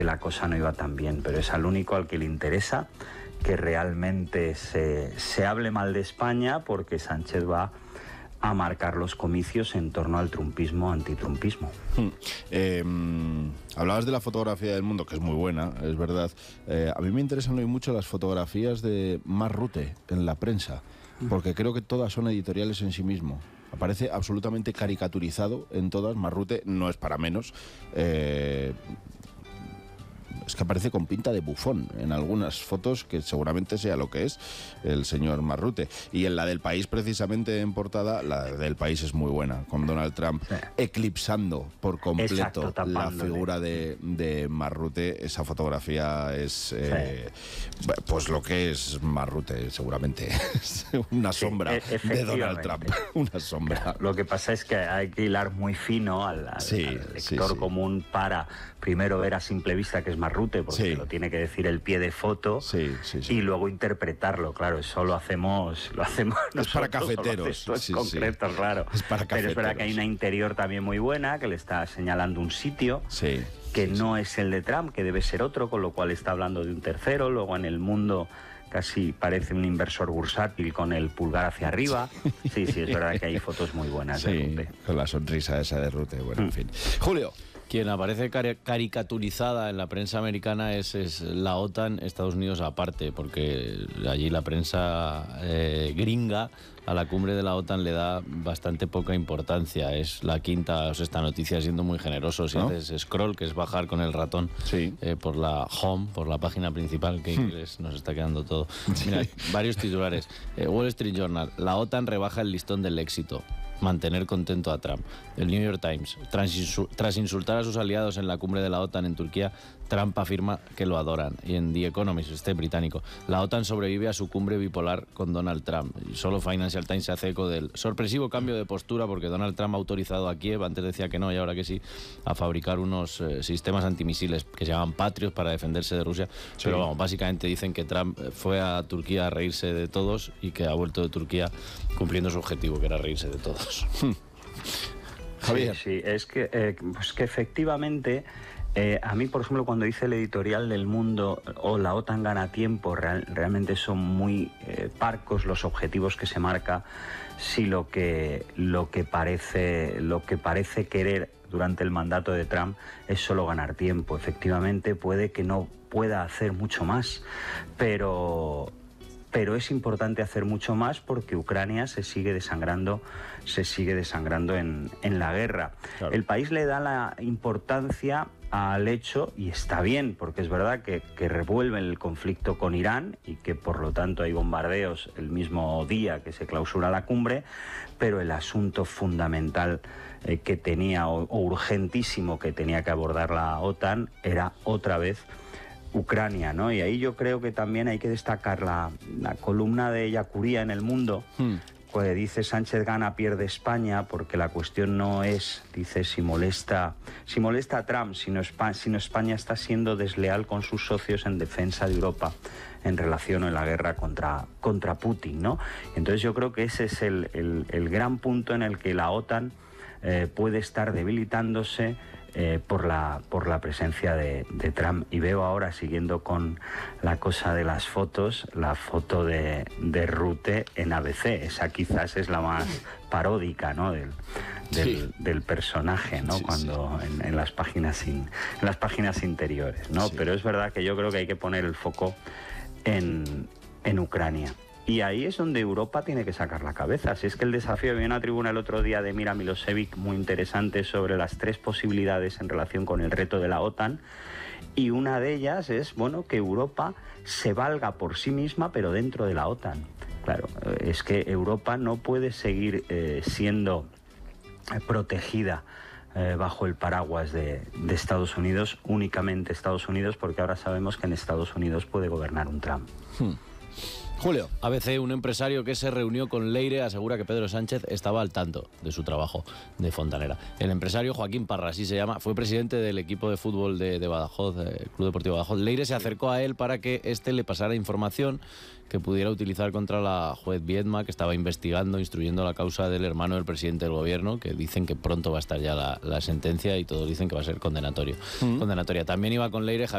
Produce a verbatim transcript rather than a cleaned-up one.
la cosa no iba tan bien, pero es al único al que le interesa que realmente se, se hable mal de España, porque Sánchez va a marcar los comicios en torno al trumpismo, antitrumpismo. Hmm. Eh, hablabas de la fotografía del mundo, que es muy buena, es verdad. Eh, a mí me interesan hoy mucho las fotografías de Mark Rutte en la prensa, porque creo que todas son editoriales en sí mismo. Aparece absolutamente caricaturizado en todas. Mark Rutte no es para menos. Eh, es que aparece con pinta de bufón en algunas fotos, que seguramente sea lo que es el señor Mark Rutte. Y en la del País, precisamente en portada, la del País es muy buena, con Donald Trump sí. eclipsando por completo Exacto, la figura de, de Mark Rutte. Esa fotografía es eh, sí. pues lo que es Mark Rutte, seguramente. Una sombra sí, de Donald Trump. Una sombra. Lo que pasa es que hay que hilar muy fino al, al, sí, al lector sí, sí. común para primero ver a simple vista que es Mark Rutte, porque sí. lo tiene que decir el pie de foto, sí, sí, sí. y luego interpretarlo. Claro, eso lo hacemos, lo hacemos es nosotros, para cafeteros. Esto es sí, concreto, sí. claro. Es para cafeteros. Pero es verdad que hay una interior también muy buena, que le está señalando un sitio. Sí. que sí, no sí. es el de Trump, que debe ser otro, con lo cual está hablando de un tercero. Luego en el mundo casi parece un inversor bursátil con el pulgar hacia arriba. Sí, sí, es verdad que hay fotos muy buenas sí, de Rutte. Con la sonrisa esa de Rutte, bueno, mm. en fin. Julio. Quien aparece cari caricaturizada en la prensa americana es, es la OTAN, Estados Unidos aparte, porque allí la prensa eh, gringa a la cumbre de la OTAN le da bastante poca importancia. Es la quinta o sexta noticia, siendo muy generoso. Si ¿no? haces scroll, que es bajar con el ratón sí. eh, por la home, por la página principal, que inglés nos está quedando todo. Mira, varios titulares. Eh, Wall Street Journal, la OTAN rebaja el listón del éxito. Mantener contento a Trump. El New York Times, tras, insu tras insultar a sus aliados en la cumbre de la OTAN en Turquía, Trump afirma que lo adoran. Y en The Economist, este británico, la OTAN sobrevive a su cumbre bipolar con Donald Trump. Y solo Financial Times se hace eco del sorpresivo cambio de postura, porque Donald Trump ha autorizado a Kiev, antes decía que no y ahora que sí, a fabricar unos eh, sistemas antimisiles que se llaman Patriot para defenderse de Rusia. Sí. Pero vamos, básicamente dicen que Trump fue a Turquía a reírse de todos y que ha vuelto de Turquía cumpliendo su objetivo, que era reírse de todos. Javier. Sí, sí, es que, eh, pues que efectivamente, eh, a mí, por ejemplo, cuando hice el editorial del Mundo o la OTAN gana tiempo, real, realmente son muy eh, parcos los objetivos que se marca si lo que, lo que parece, lo que parece querer durante el mandato de Trump es solo ganar tiempo. Efectivamente, puede que no pueda hacer mucho más, pero... Pero es importante hacer mucho más porque Ucrania se sigue desangrando, se sigue desangrando en, en la guerra. Claro. El país le da la importancia al hecho, y está bien, porque es verdad que, que revuelve el conflicto con Irán y que por lo tanto hay bombardeos el mismo día que se clausura la cumbre, pero el asunto fundamental eh, que tenía, o, o urgentísimo que tenía que abordar la OTAN, era otra vez Ucrania, ¿no? Y ahí yo creo que también hay que destacar la, la columna de Yacuría en El Mundo, hmm. pues dice Sánchez gana, pierde España, porque la cuestión no es, dice, si molesta, si molesta a Trump, sino, España, sino España está siendo desleal con sus socios en defensa de Europa en relación a la guerra contra, contra Putin, ¿no? Entonces yo creo que ese es el, el, el gran punto en el que la OTAN eh, puede estar debilitándose Eh, por la por la presencia de, de Trump. Y veo ahora, siguiendo con la cosa de las fotos, la foto de, de Rutte en A B C. Esa quizás es la más paródica, ¿no? del, del, sí. del personaje, ¿no? Sí, cuando sí. En, en las páginas in, en las páginas interiores, ¿no? Sí. Pero es verdad que yo creo que hay que poner el foco en, en Ucrania. Y ahí es donde Europa tiene que sacar la cabeza. Si es que el desafío, había una tribuna el otro día de Mira Milosevic muy interesante sobre las tres posibilidades en relación con el reto de la OTAN, y una de ellas es, bueno, que Europa se valga por sí misma, pero dentro de la OTAN. Claro, es que Europa no puede seguir eh, siendo protegida eh, bajo el paraguas de, de Estados Unidos, únicamente Estados Unidos, porque ahora sabemos que en Estados Unidos puede gobernar un Trump. Hmm. Julio. A B C, un empresario que se reunió con Leire, asegura que Pedro Sánchez estaba al tanto de su trabajo de fontanera. El empresario Joaquín Parra, así se llama, fue presidente del equipo de fútbol de, de Badajoz, eh, Club Deportivo Badajoz. Leire se acercó a él para que éste le pasara información que pudiera utilizar contra la juez Viedma, que estaba investigando, instruyendo la causa del hermano del presidente del gobierno, que dicen que pronto va a estar ya la, la sentencia, y todos dicen que va a ser condenatorio. Mm. condenatoria. También iba con Leire